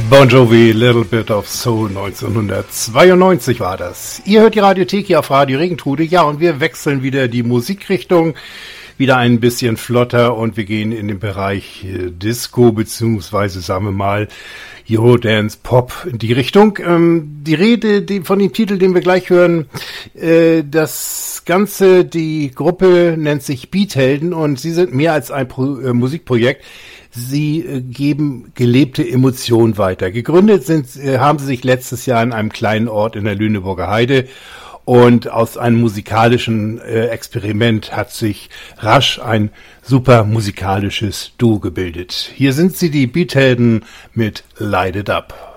Bon Jovi, Little Bit of Soul, 1992 war das. Ihr hört die Radiothek hier auf Radio Regentrude. Ja, und wir wechseln wieder die Musikrichtung, wieder ein bisschen flotter, und wir gehen in den Bereich Disco, beziehungsweise sagen wir mal Eurodance, Pop in die Richtung. Die Rede von dem Titel, den wir gleich hören, das Ganze, die Gruppe nennt sich Beathelden, und sie sind mehr als ein Musikprojekt. Sie geben gelebte Emotionen weiter. Gegründet haben sie sich letztes Jahr in einem kleinen Ort in der Lüneburger Heide, und aus einem musikalischen Experiment hat sich rasch ein super musikalisches Duo gebildet. Hier sind sie, die Beathelden, mit Light It Up.